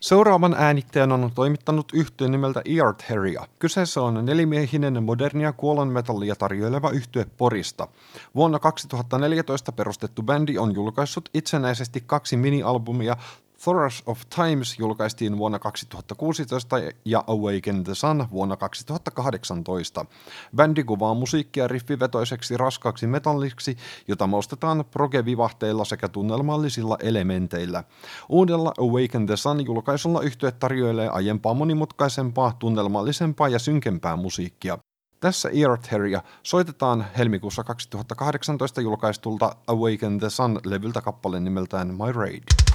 Seuraavan äänittäjän on toimittanut yhtye nimeltä Eartheria. Kyseessä on nelimiehinen modernia kuolonmetallia tarjoileva yhtye Porista. Vuonna 2014 perustettu bändi on julkaissut itsenäisesti 2 mini-albumia. Thoras of Times julkaistiin vuonna 2016 ja Awaken the Sun vuonna 2018. Bändi kuvaa musiikkia riffivetoiseksi raskaaksi metalliksi, jota maustetaan proge-vivahteilla sekä tunnelmallisilla elementeillä. Uudella Awaken the Sun julkaisulla yhtye tarjoilee aiempaa monimutkaisempaa, tunnelmallisempaa ja synkempää musiikkia. Tässä Eartheria soitetaan helmikuussa 2018 julkaistulta Awaken the Sun -levyltä kappale nimeltään My Raid.